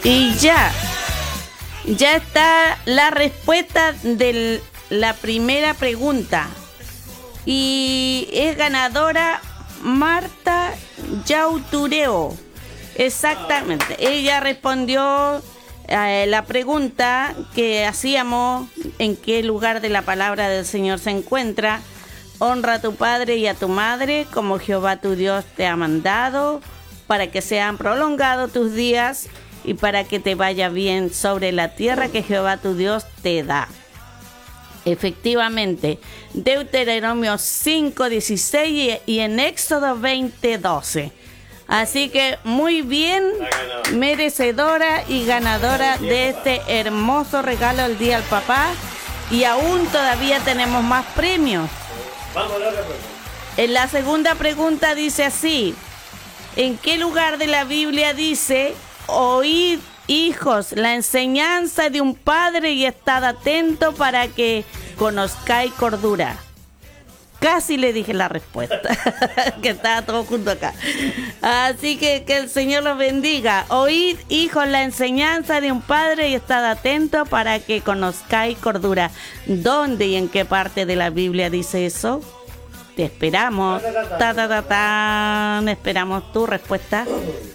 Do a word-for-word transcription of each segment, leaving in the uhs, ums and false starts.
Y ya, ya está la respuesta de la primera pregunta. Y es ganadora Marta Yautureo. Exactamente. Ella respondió eh, la pregunta que hacíamos: ¿en qué lugar de la palabra del Señor se encuentra? Honra a tu padre y a tu madre, como Jehová tu Dios te ha mandado, para que sean prolongados tus días y para que te vaya bien sobre la tierra que Jehová tu Dios te da. Efectivamente, Deuteronomio cinco dieciséis y, y en Éxodo veinte doce. Así que muy bien, merecedora y ganadora de este hermoso regalo el Día del Papá. Y aún todavía tenemos más premios. Vamos a la otra pregunta. En la segunda pregunta dice así: ¿en qué lugar de la Biblia dice: oíd, hijos, la enseñanza de un padre y estad atento para que conozcáis cordura? Casi le dije la respuesta, que estaba todo junto acá. Así que que el Señor los bendiga. Oíd, hijos, la enseñanza de un padre y estad atento para que conozcáis cordura. ¿Dónde y en qué parte de la Biblia dice eso? Te esperamos. Ta, ta, ta, ta. Esperamos tu respuesta.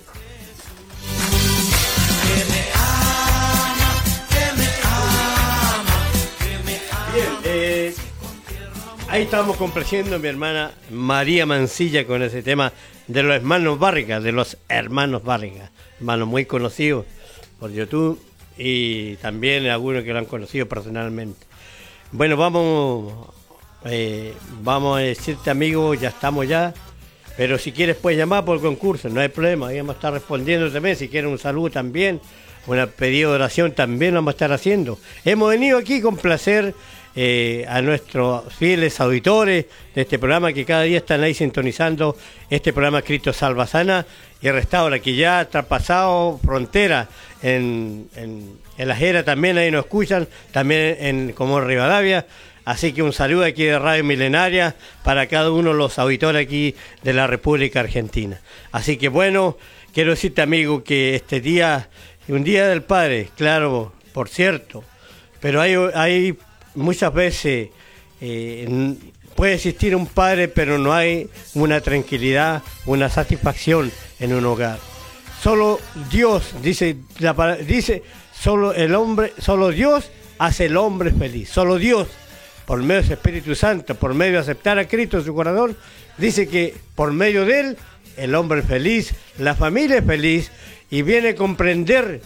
Bien, eh, ahí estamos complaciendo a mi hermana María Mancilla con ese tema de los hermanos Vargas, de los hermanos Vargas, hermanos muy conocidos por YouTube y también algunos que lo han conocido personalmente. Bueno, vamos, eh, vamos a decirte, amigo, ya estamos ya, pero si quieres puedes llamar por el concurso, no hay problema, ahí vamos a estar respondiendo también. Si quieres un saludo también, un pedido de oración también lo vamos a estar haciendo. Hemos venido aquí con placer eh, a nuestros fieles auditores de este programa que cada día están ahí sintonizando este programa Cristo Salva, Sana y Restaura, que ya ha traspasado frontera en, en, en la Jera, también ahí nos escuchan, también en como Rivadavia. Así que un saludo aquí de Radio Milenaria para cada uno de los auditores aquí de la República Argentina. Así que bueno, quiero decirte, amigo, que este día es un día del Padre, claro, por cierto, pero hay, hay muchas veces, eh, puede existir un padre, pero no hay una tranquilidad, una satisfacción en un hogar. Solo Dios, dice, la, dice solo el hombre, solo Dios hace el hombre feliz, solo Dios, por medio de su Espíritu Santo, por medio de aceptar a Cristo en su corazón, dice que por medio de él, el hombre es feliz, la familia es feliz, y viene a comprender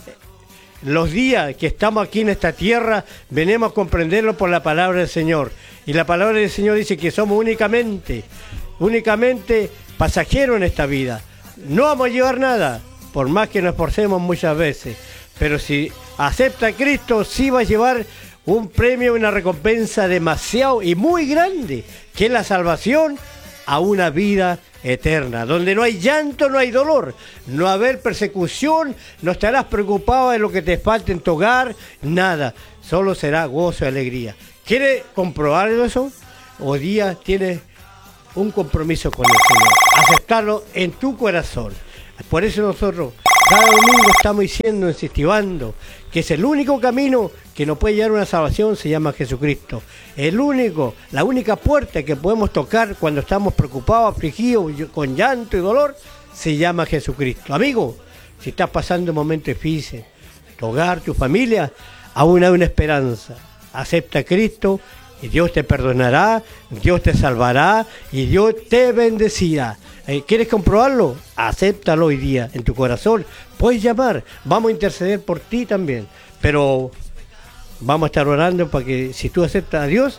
los días que estamos aquí en esta tierra, venimos a comprenderlo por la palabra del Señor. Y la palabra del Señor dice que somos únicamente, únicamente pasajeros en esta vida. No vamos a llevar nada, por más que nos esforcemos muchas veces. Pero si acepta a Cristo, sí va a llevar un premio, una recompensa demasiado y muy grande, que es la salvación a una vida eterna, donde no hay llanto, no hay dolor, no va a haber persecución, no estarás preocupado de lo que te falte en tu hogar, nada, solo será gozo y alegría. ¿Quieres comprobar eso? Hoy día tienes un compromiso con el Señor, aceptarlo en tu corazón. Por eso nosotros cada domingo estamos diciendo, insistivando, que es el único camino que nos puede llevar a una salvación, se llama Jesucristo. El único, la única puerta que podemos tocar cuando estamos preocupados, afligidos, con llanto y dolor, se llama Jesucristo. Amigo, si estás pasando un momento difícil, tu hogar, tu familia, aún hay una esperanza. Acepta a Cristo y Dios te perdonará, Dios te salvará y Dios te bendecirá. ¿Quieres comprobarlo? Acéptalo hoy día en tu corazón. Puedes llamar, vamos a interceder por ti también, pero vamos a estar orando para que si tú aceptas a Dios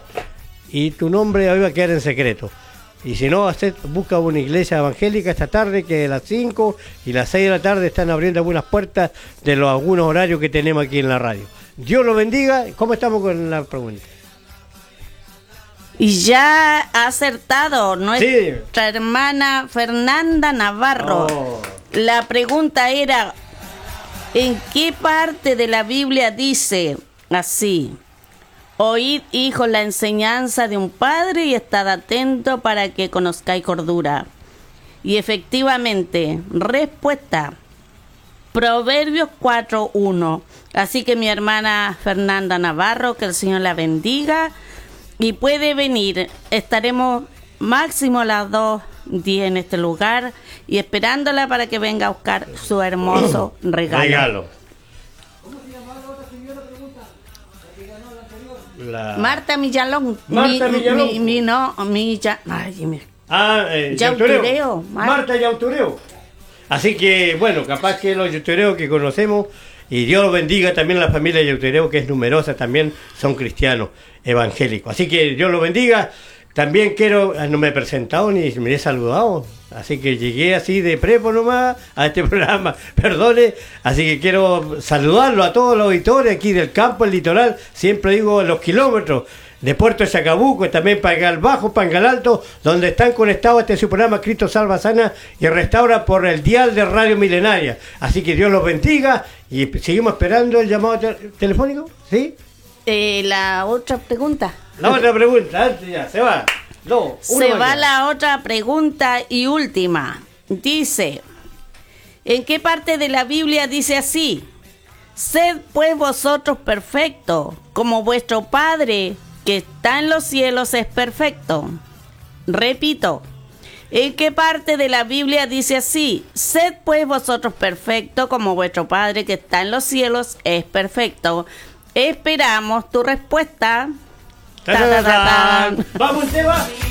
y tu nombre va a quedar en secreto. Y si no, busca una iglesia evangélica esta tarde, que a las cinco y las seis de la tarde están abriendo algunas puertas de los algunos horarios que tenemos aquí en la radio. Dios lo bendiga. ¿Cómo estamos con la pregunta? Y ya ha acertado nuestra sí. hermana Fernanda Navarro. Oh. La pregunta era: ¿en qué parte de la Biblia dice así? Oíd, hijos, la enseñanza de un padre y estad atento para que conozcáis cordura. Y efectivamente, respuesta: Proverbios cuatro uno. Así que mi hermana Fernanda Navarro, que el Señor la bendiga. Y puede venir. Estaremos máximo las dos diez en este lugar y esperándola para que venga a buscar su hermoso regalo. Regalo. La... Marta Millalón. Marta mi, Millalón. Mi, mi, no, mi, ya, ay, mi, Ah, eh, Yautureo. Yautureo. Mar- Marta Yautureo. Así que, bueno, capaz que los Yautureos que conocemos, y Dios los bendiga también a la familia Yautureo, que es numerosa también, son cristianos evangélicos. Así que Dios los bendiga. También quiero, no me he presentado ni me he saludado, así que llegué así de prepo nomás a este programa, perdone, así que quiero saludarlo a todos los auditores aquí del campo, el litoral, siempre digo los kilómetros, de Puerto de Chacabuco, también Pangal Bajo, Pangal Alto, donde están conectados a este su programa Cristo Salva Sana y Restaura por el dial de Radio Milenaria. Así que Dios los bendiga y seguimos esperando el llamado te- telefónico, ¿sí? Eh, la otra pregunta. La otra pregunta, antes ya, se va. No, Se uno va más ya. la otra pregunta y última. Dice, ¿en qué parte de la Biblia dice así? Sed pues vosotros perfectos, como vuestro Padre que está en los cielos es perfecto. Repito, ¿en qué parte de la Biblia dice así? Sed pues vosotros perfectos, como vuestro Padre que está en los cielos es perfecto. Esperamos tu respuesta. Ta, ta, ta, ta. Vamos, Seba.